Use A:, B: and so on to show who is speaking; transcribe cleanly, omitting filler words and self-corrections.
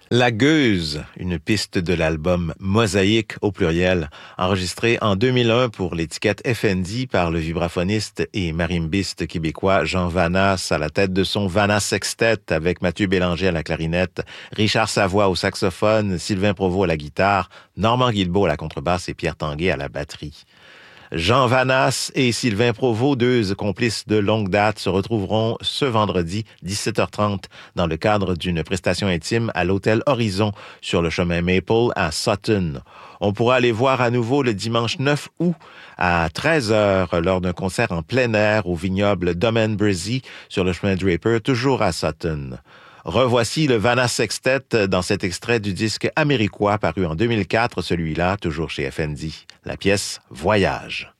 A: La Gueuse, une piste de l'album Mosaïque au pluriel, enregistrée en 2001 pour l'étiquette FND par le vibraphoniste et marimbiste québécois Jean Vannas à la tête de son Vannas Sextet avec Mathieu Bélanger à la clarinette, Richard Savoie au saxophone, Sylvain Provost à la guitare, Normand Guilbeault à la contrebasse et Pierre Tanguay à la batterie. Jean Vannas et Sylvain Provost, deux complices de longue date, se retrouveront ce vendredi 17h30 dans le cadre d'une prestation intime à l'hôtel Horizon sur le chemin Maple à Sutton. On pourra aller voir à nouveau le dimanche 9 août à 13h lors d'un concert en plein air au vignoble Domaine Brizzy sur le chemin Draper, toujours à Sutton. Revoici le Vannas Sextet dans cet extrait du disque américois paru en 2004, celui-là toujours chez FND. La pièce Voyage.